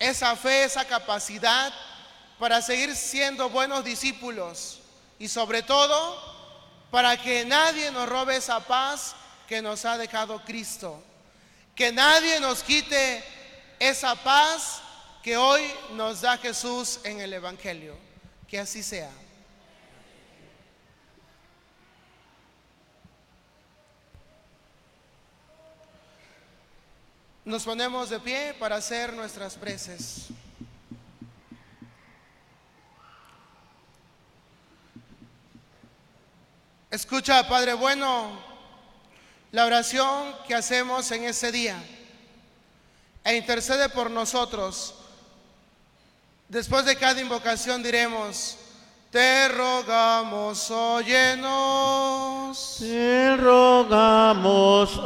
esa fe, esa capacidad para seguir siendo buenos discípulos y sobre todo para que nadie nos robe esa paz que nos ha dejado Cristo, que nadie nos quite esa paz que hoy nos da Jesús en el Evangelio. Que así sea. Nos ponemos de pie para hacer nuestras preces. Escucha, Padre bueno, la oración que hacemos en ese día e intercede por nosotros. Después de cada invocación diremos: te rogamos, óyenos. Te rogamos,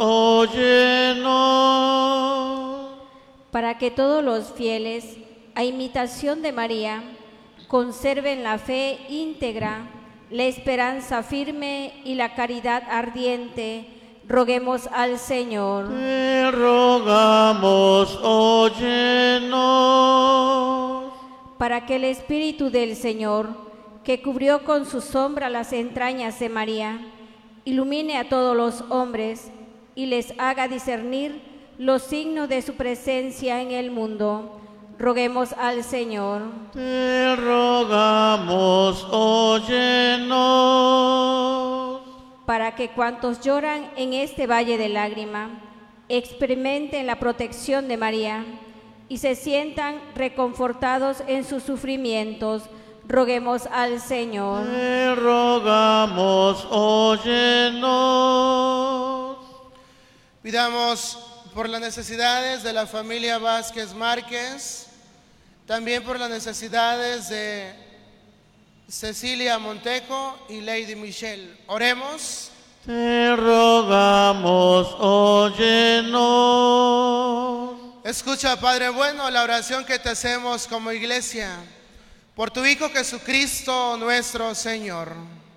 óyenos. Para que todos los fieles, a imitación de María, conserven la fe íntegra, la esperanza firme y la caridad ardiente, roguemos al Señor. Te rogamos, óyenos. Para que el Espíritu del Señor, que cubrió con su sombra las entrañas de María, ilumine a todos los hombres y les haga discernir los signos de su presencia en el mundo. Roguemos al Señor. Te rogamos, óyenos. Para que cuantos lloran en este valle de lágrima experimenten la protección de María y se sientan reconfortados en sus sufrimientos, roguemos al Señor. Te rogamos, óyenos. Pidamos por las necesidades de la familia Vázquez Márquez, también por las necesidades de Cecilia Montejo y Lady Michelle. Oremos. Te rogamos, óyenos. Escucha, Padre bueno, la oración que te hacemos como iglesia, por tu Hijo Jesucristo nuestro Señor.